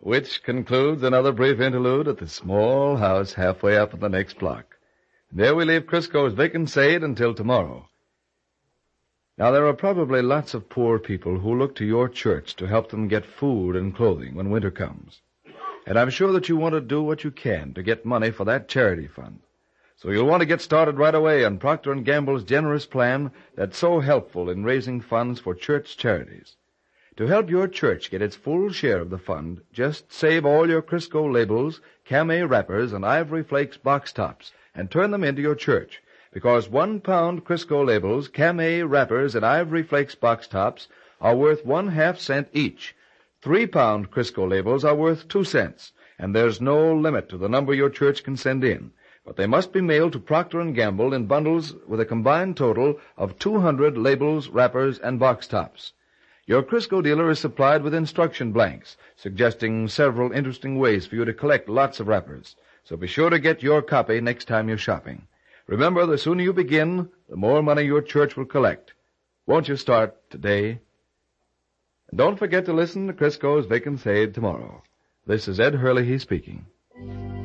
Which concludes another brief interlude at the small house halfway up in the next block. There we leave Crisco's vacant shade until tomorrow. Now, there are probably lots of poor people who look to your church to help them get food and clothing when winter comes. And I'm sure that you want to do what you can to get money for that charity fund. So you'll want to get started right away on Procter & Gamble's generous plan that's so helpful in raising funds for church charities. To help your church get its full share of the fund, just save all your Crisco labels, Camay wrappers, and Ivory Flakes box tops and turn them into your church. Because 1 pound Crisco labels, Camay wrappers, and Ivory Flakes box tops are worth 1/2 cent each. 3 pound Crisco labels are worth 2 cents, and there's no limit to the number your church can send in. But they must be mailed to Procter & Gamble in bundles with a combined total of 200 labels, wrappers, and box tops. Your Crisco dealer is supplied with instruction blanks, suggesting several interesting ways for you to collect lots of wrappers. So be sure to get your copy next time you're shopping. Remember, the sooner you begin, the more money your church will collect. Won't you start today? And don't forget to listen to Crisco's Vacant Shade tomorrow. This is Ed Hurley speaking.